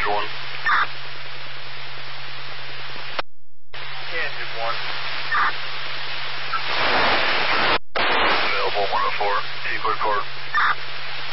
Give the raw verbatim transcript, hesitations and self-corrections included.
Engine one. Engine one. Available one oh four. T-Quick Court.